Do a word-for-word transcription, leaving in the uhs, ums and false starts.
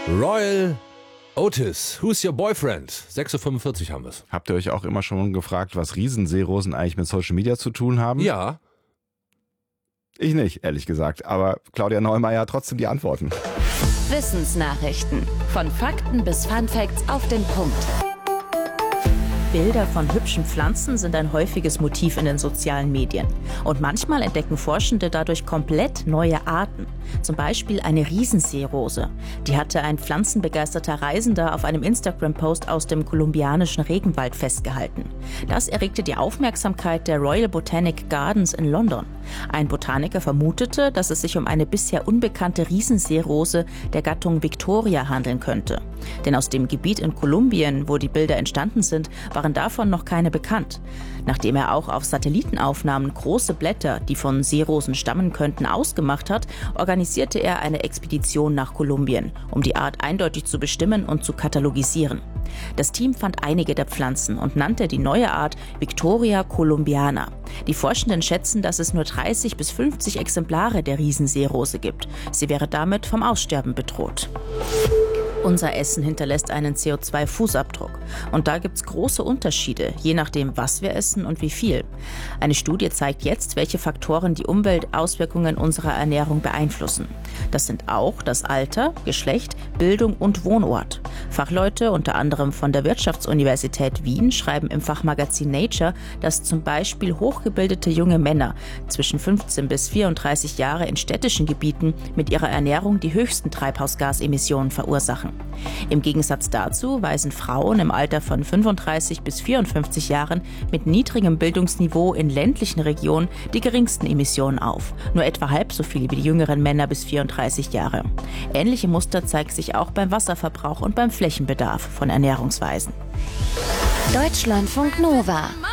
Royal Otis, Who's Your Boyfriend? sechs Uhr fünfundvierzig haben wir es. Habt ihr euch auch immer schon gefragt, was Riesenseerosen eigentlich mit Social Media zu tun haben? Ja. Ich nicht, ehrlich gesagt. Aber Claudia Neumeier hat trotzdem die Antworten. Wissensnachrichten. Von Fakten bis Funfacts auf den Punkt. Bilder von hübschen Pflanzen sind ein häufiges Motiv in den sozialen Medien. Und manchmal entdecken Forschende dadurch komplett neue Arten. Zum Beispiel eine Riesenseerose. Die hatte ein pflanzenbegeisterter Reisender auf einem Instagram-Post aus dem kolumbianischen Regenwald festgehalten. Das erregte die Aufmerksamkeit der Royal Botanic Gardens in London. Ein Botaniker vermutete, dass es sich um eine bisher unbekannte Riesenseerose der Gattung Victoria handeln könnte. Denn aus dem Gebiet in Kolumbien, wo die Bilder entstanden sind, waren davon noch keine bekannt. Nachdem er auch auf Satellitenaufnahmen große Blätter, die von Seerosen stammen könnten, ausgemacht hat, organisierte er eine Expedition nach Kolumbien, um die Art eindeutig zu bestimmen und zu katalogisieren. Das Team fand einige der Pflanzen und nannte die neue Art Victoria columbiana. Die Forschenden schätzen, dass es nur dreißig bis fünfzig Exemplare der Riesenseerose gibt. Sie wäre damit vom Aussterben bedroht. Unser Essen hinterlässt einen C O zwei Fußabdruck. Und da gibt's große Unterschiede, je nachdem, was wir essen und wie viel. Eine Studie zeigt jetzt, welche Faktoren die Umweltauswirkungen unserer Ernährung beeinflussen. Das sind auch das Alter, Geschlecht, Bildung und Wohnort. Fachleute, unter anderem von der Wirtschaftsuniversität Wien, schreiben im Fachmagazin Nature, dass zum Beispiel hochgebildete junge Männer zwischen fünfzehn bis vierunddreißig Jahre in städtischen Gebieten mit ihrer Ernährung die höchsten Treibhausgasemissionen verursachen. Im Gegensatz dazu weisen Frauen im Alter von fünfunddreißig bis vierundfünfzig Jahren mit niedrigem Bildungsniveau in ländlichen Regionen die geringsten Emissionen auf. Nur etwa halb so viel wie die jüngeren Männer bis vierunddreißig Jahre. Ähnliche Muster zeigt sich auch beim Wasserverbrauch und beim Flächenbedarf von Ernährungsweisen. Deutschlandfunk Nova.